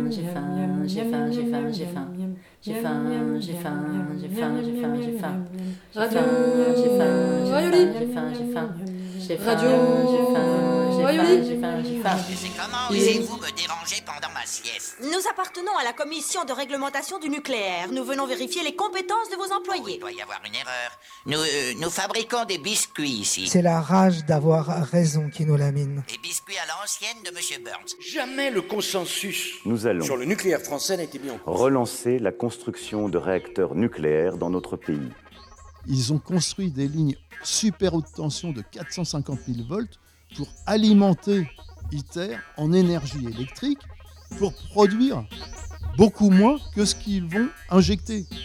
j'ai faim, j'ai faim, j'ai faim, j'ai faim. J'ai faim, j'ai faim, j'ai faim, j'ai faim, j'ai faim. Radio J'ai faim, j'ai Rayoli. faim, j'ai faim, j'ai faim. J'ai faim, Radio j'ai faim, j'ai faim, Rayoli. j'ai faim, j'ai faim. Mais comment osez-vous me déranger pendant ma sieste? Nous appartenons à la commission de réglementation du nucléaire. Nous venons vérifier les compétences de vos Il employés. doit y avoir une erreur. Nous fabriquons des biscuits ici. C'est la rage d'avoir raison qui nous lamine. Des biscuits à l'ancienne de Monsieur Burns. Jamais le consensus Nous allons sur le nucléaire français n'a été mis en cause. relancer la construction de réacteurs nucléaires dans notre pays. Ils ont construit des lignes super haute tension de 450 000 volts pour alimenter ITER en énergie électrique pour produire beaucoup moins que ce qu'ils vont injecter.